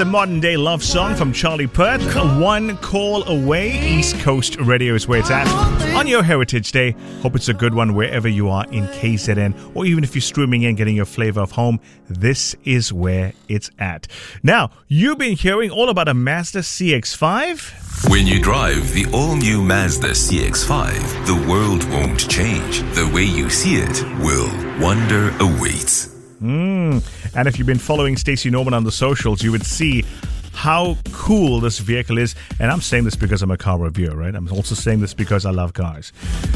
a modern-day love song from Charlie Puth. One call away. East Coast Radio is where it's at on your Heritage Day. Hope it's a good one wherever you are in KZN, or even if you're streaming in, getting your flavor of home. This is where it's at. Now, you've been hearing all about a Mazda CX-5. When you drive the all-new Mazda CX-5, the world won't change. The way you see it will. Wonder awaits. And if you've been following Stacey Norman on the socials, you would see how cool this vehicle is. And I'm saying this because I'm a car reviewer, right? I'm also saying this because I love cars.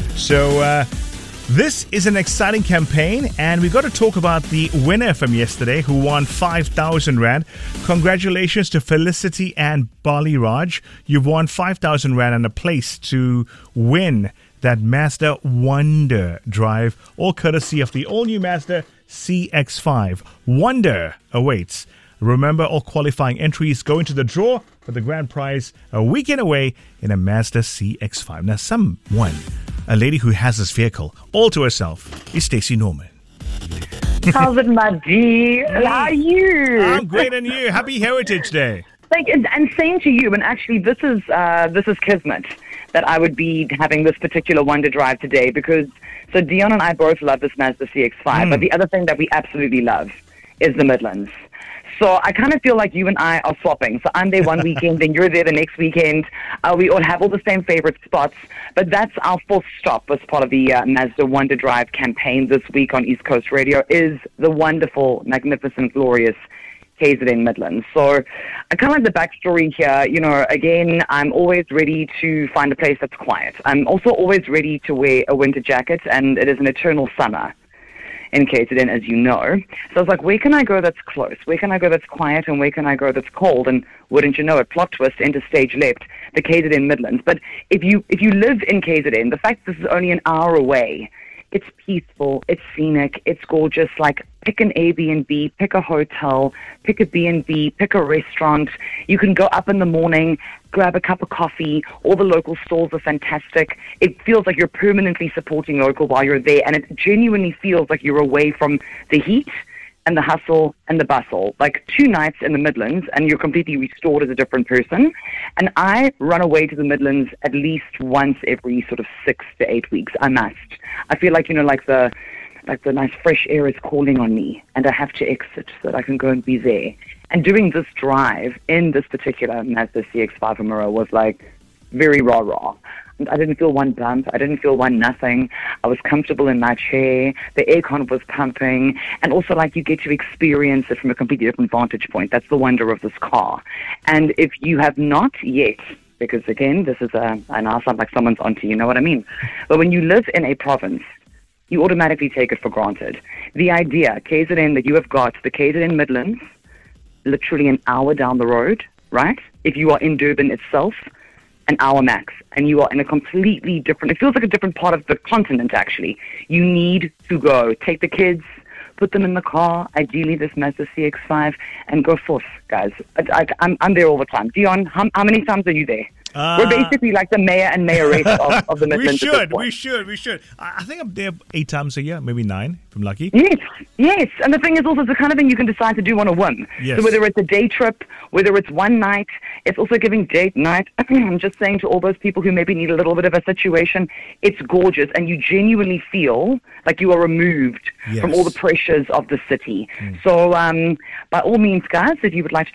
So this is an exciting campaign, and we got to talk about the winner from yesterday who won 5,000 Rand. Congratulations to Felicity and Bali Raj. You've won 5,000 Rand and a place to win that Mazda Wonder Drive, all courtesy of the all-new Mazda CX-5. Wonder awaits. Remember, all qualifying entries go into the draw for the grand prize a weekend away in a Mazda CX-5. Now, a lady who has this vehicle all to herself, is Stacey Norman. How's it, my G? How are you? I'm great, and you? Happy Heritage Day. And same to you. And actually, this is kismet that I would be having this particular Wonder Drive today, because so Dion and I both love this Mazda CX-5, but the other thing that we absolutely love is the Midlands. So I kind of feel like you and I are swapping. So I'm there one weekend, then you're there the next weekend. We all have all the same favorite spots, but that's our full stop as part of the Mazda Wonder Drive campaign this week on East Coast Radio is the wonderful, magnificent, glorious KZN Midlands. So I kind of like the backstory here. You know, again, I'm always ready to find a place that's quiet. I'm also always ready to wear a winter jacket, and it is an eternal summer in KZN, as you know. So I was like, where can I go that's close? Where can I go that's quiet? And where can I go that's cold? And wouldn't you know it, plot twist, into stage left, the KZN Midlands. But if you live in KZN, the fact this is only an hour away, it's peaceful, it's scenic, it's gorgeous. Like, pick an Airbnb, pick a hotel, pick a B&B, pick a restaurant. You can go up in the morning, grab a cup of coffee. All the local stores are fantastic. It feels like you're permanently supporting local while you're there, and it genuinely feels like you're away from the heat and the hustle and the bustle. Like 2 nights in the Midlands and you're completely restored as a different person. And I run away to the Midlands at least once every sort of 6 to 8 weeks. I must. I feel like, you know, like the nice fresh air is calling on me, and I have to exit so that I can go and be there. And doing this drive in this particular Mazda CX-5 Amarok was like very rah-rah. I didn't feel one bump. I didn't feel one nothing. I was comfortable in my chair. The aircon was pumping. And also, like, you get to experience it from a completely different vantage point. That's the wonder of this car. And if you have not yet, because, again, this is I now sound like someone's onto, you know what I mean? But when you live in a province, you automatically take it for granted. The idea, KZN, that you have got the KZN Midlands, literally an hour down the road, right? If you are in Durban itself, an hour max, and you are in a completely different, it feels like a different part of the continent, actually. You need to go. Take the kids, put them in the car, ideally this Mazda CX-5, and go forth, guys. I'm there all the time. Dion, how many times are you there? We're basically like the mayor and mayoress of the Midlands. We should. I think I'm there 8 times a year, maybe 9, if I'm lucky. Yes. And the thing is also, it's the kind of thing you can decide to do on a whim. Yes. So whether it's a day trip, whether it's one night, it's also giving date night. I'm just saying to all those people who maybe need a little bit of a situation, it's gorgeous, and you genuinely feel like you are removed from all the pressures of the city. So by all means, guys, if you would like to